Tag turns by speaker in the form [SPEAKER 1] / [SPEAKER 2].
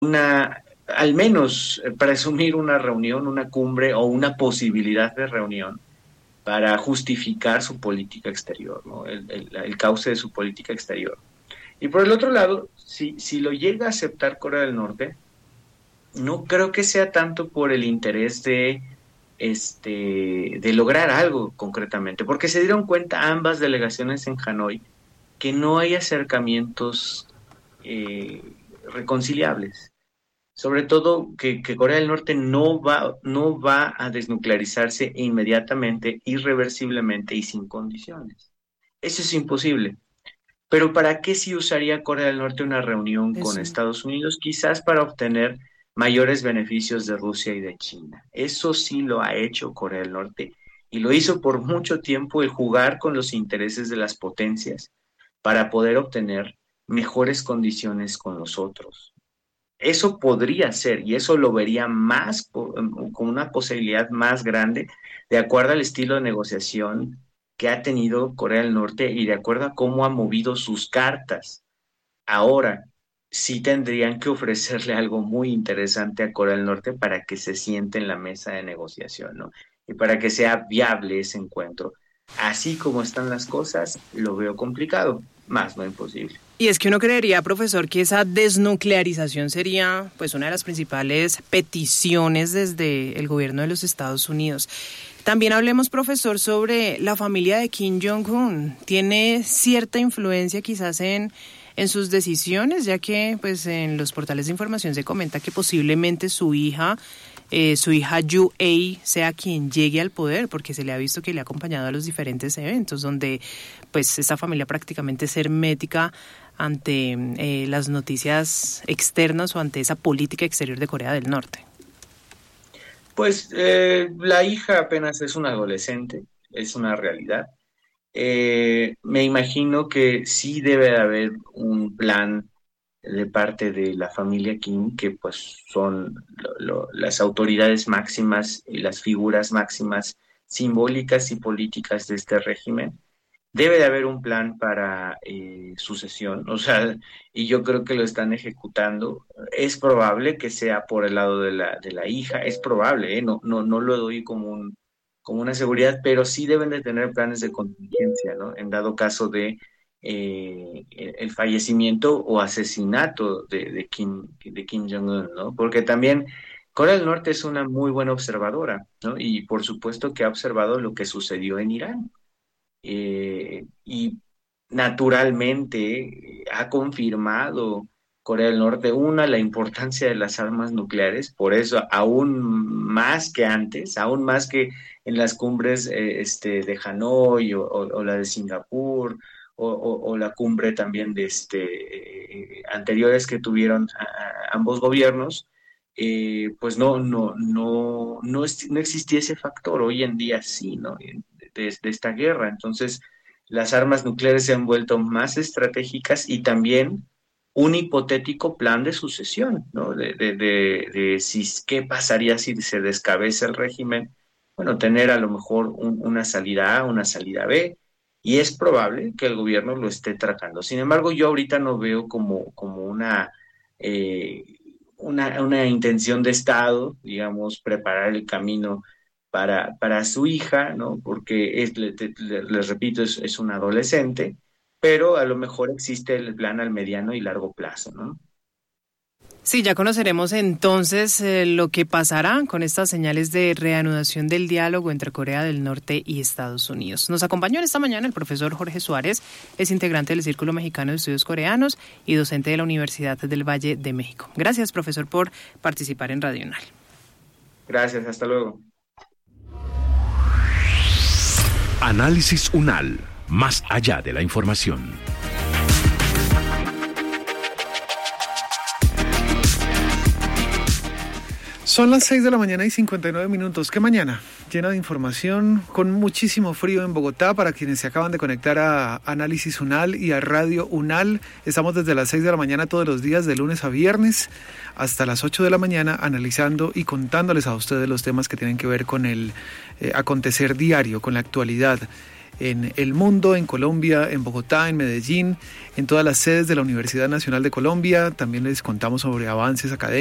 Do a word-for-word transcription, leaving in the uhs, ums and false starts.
[SPEAKER 1] una, al menos presumir una reunión, una cumbre o una posibilidad de reunión para justificar su política exterior, ¿no? El, el, el cauce de su política exterior. Y por el otro lado, si, si lo llega a aceptar Corea del Norte, no creo que sea tanto por el interés de, este, de lograr algo concretamente, porque se dieron cuenta ambas delegaciones en Hanoi que no hay acercamientos eh, reconciliables. Sobre todo que, que Corea del Norte no va, no va a desnuclearizarse inmediatamente, irreversiblemente y sin condiciones. Eso es imposible. Pero ¿para qué si usaría Corea del Norte una reunión con
[SPEAKER 2] Eso.
[SPEAKER 1] Estados Unidos? Quizás para obtener mayores beneficios de Rusia y de China. Eso sí lo ha hecho Corea del Norte y lo hizo por mucho tiempo, el jugar con los intereses de las potencias para poder obtener mejores condiciones con los otros. Eso podría ser, y eso lo vería más, con una posibilidad más grande, de acuerdo al estilo de negociación que ha tenido Corea del Norte y de acuerdo a cómo ha movido sus cartas. Ahora, sí tendrían que ofrecerle algo muy interesante a Corea del Norte para que se siente en la mesa de negociación, ¿no? Y para que sea viable ese encuentro. Así como están las cosas, lo veo complicado, más no imposible.
[SPEAKER 2] Y es que uno creería, profesor, que esa desnuclearización sería pues una de las principales peticiones desde el gobierno de los Estados Unidos. También hablemos, profesor, sobre la familia de Kim Jong-un. ¿Tiene cierta influencia quizás en, en sus decisiones? Ya que pues en los portales de información se comenta que posiblemente su hija, eh, su hija Yu-Ae, sea quien llegue al poder, porque se le ha visto que le ha acompañado a los diferentes eventos, donde pues esta familia prácticamente es hermética ante eh, las noticias externas o ante esa política exterior de Corea del Norte.
[SPEAKER 1] Pues eh, la hija apenas es una adolescente, es una realidad. Eh, me imagino que sí debe de haber un plan de parte de la familia Kim, que pues son lo- lo- las autoridades máximas y las figuras máximas simbólicas y políticas de este régimen. Debe de haber un plan para eh, sucesión, o sea, y yo creo que lo están ejecutando. Es probable que sea por el lado de la, de la hija, es probable, ¿eh? No, no, no lo doy como un, como una seguridad, pero sí deben de tener planes de contingencia, ¿no? En dado caso de eh, el el fallecimiento o asesinato de, de Kim, de Kim Jong-un, ¿no? Porque también Corea del Norte es una muy buena observadora, ¿no? Y por supuesto que ha observado lo que sucedió en Irán eh, y naturalmente eh, ha confirmado Corea del Norte, una, la importancia de las armas nucleares, por eso aún más que antes, aún más que en las cumbres eh, este, de Hanoi o, o- o la de Singapur o, o- o la cumbre también de este, eh, anteriores que tuvieron a- a- ambos gobiernos, eh, pues no, no, no, no, es- no existía ese factor, hoy en día sí, ¿no? de, de esta guerra. Entonces, las armas nucleares se han vuelto más estratégicas y también un hipotético plan de sucesión, ¿no? De, de, de, de si, qué pasaría si se descabeza el régimen. Bueno, tener a lo mejor un, una salida A, una salida B, y es probable que el gobierno lo esté tratando. Sin embargo, yo ahorita no veo como, como una, eh, una, una intención de Estado, digamos, preparar el camino para, para su hija, ¿no? Porque es, le- le- les repito, es, es un adolescente, pero a lo mejor existe el plan al mediano y largo plazo, ¿no?
[SPEAKER 2] Sí, ya conoceremos entonces eh, lo que pasará con estas señales de reanudación del diálogo entre Corea del Norte y Estados Unidos. Nos acompañó en esta mañana el profesor Jorge Suárez, es integrante del Círculo Mexicano de Estudios Coreanos y docente de la Universidad del Valle de México. Gracias, profesor, por participar en Radio UNAL.
[SPEAKER 1] Gracias, hasta luego.
[SPEAKER 3] Análisis UNAL, más allá de la información.
[SPEAKER 4] Son las seis de la mañana y cincuenta y nueve minutos. ¿Qué mañana? Llena de información, con muchísimo frío en Bogotá. Para quienes se acaban de conectar a Análisis UNAL y a Radio UNAL, estamos desde las seis de la mañana todos los días, de lunes a viernes, hasta las ocho de la mañana, analizando y contándoles a ustedes los temas que tienen que ver con el eh, acontecer diario, con la actualidad. en el mundo, en Colombia, en Bogotá, en Medellín, en todas las sedes de la Universidad Nacional de Colombia. También les contamos sobre avances académicos